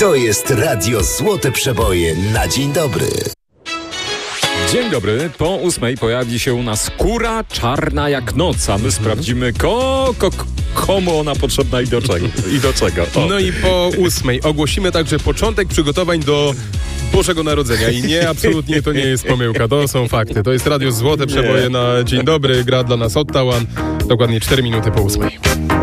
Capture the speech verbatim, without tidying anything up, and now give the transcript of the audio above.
To jest Radio Złote Przeboje na dzień dobry. Dzień dobry, po ósmej pojawi się u nas kura czarna jak noc, a my sprawdzimy ko, ko, komu ona potrzebna i do czego. I do czego. O. No i po ósmej ogłosimy także początek przygotowań do Bożego Narodzenia. I nie, absolutnie to nie jest pomyłka, to są fakty. To jest Radio Złote Przeboje na dzień dobry, gra dla nas Ottawa, dokładnie cztery minuty po ósmej.